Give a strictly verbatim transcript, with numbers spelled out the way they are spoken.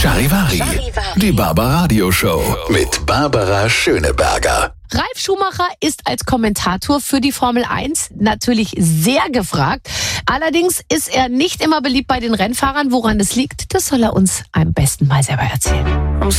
Charivari, die Barbaradio Show mit Barbara Schöneberger. Ralf Schumacher ist als Kommentator für die Formel eins natürlich sehr gefragt. Allerdings ist er nicht immer beliebt bei den Rennfahrern. Woran es liegt, das soll er uns am besten mal selber erzählen.